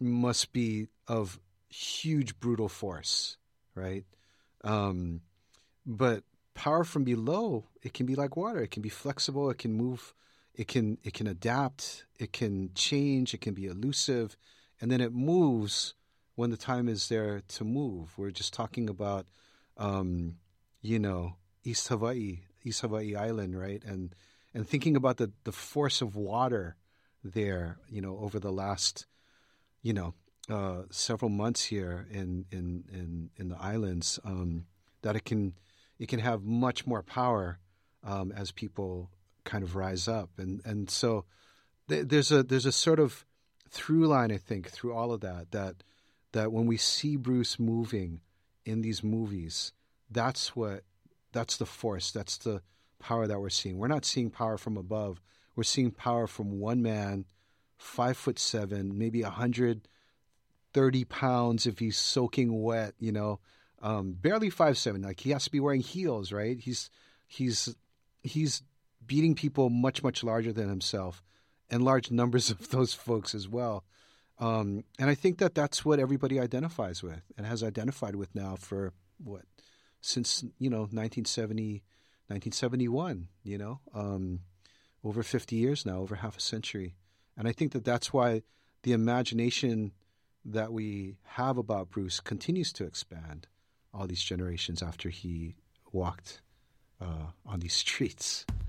must be of huge brutal force, right? Um, but power from below, it can be like water. It can be flexible. It can move. It can adapt. It can change. It can be elusive, and then it moves when the time is there to move. We're just talking about, um, you know, East Hawaii Island, right? And thinking about the force of water there, over the last, you know, several months here in the islands, that it can have much more power as people kind of rise up, and so there's a sort of through line, I think, through all of that when we see Bruce moving in these movies, that's the force, that's the power that we're seeing. We're not seeing power from above. We're seeing power from one man, 5'7", maybe 130 pounds if he's soaking wet, barely 5'7". Like, he has to be wearing heels, right? He's beating people much, much larger than himself, and large numbers of those folks as well. And I think that's what everybody identifies with and has identified with now for since 1970, 1971. Over 50 years now, over half a century. And I think that's why the imagination that we have about Bruce continues to expand all these generations after he walked on these streets.